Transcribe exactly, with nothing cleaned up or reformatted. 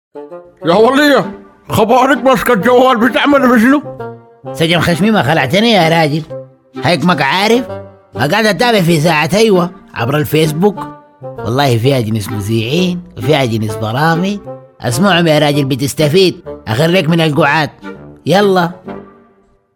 يا ولية، خبارك ماسكة الجوال بتعمل بشنو؟ سجن خشمي ما خلعتني يا راجل، هيك عارف. قاعد اتابع في ساعة ايوه عبر الفيسبوك، والله فيها جنس مذيعين وفيها جنس برامج. اسمعهم يا راجل بتستفيد، اخرك من القعاد. يلا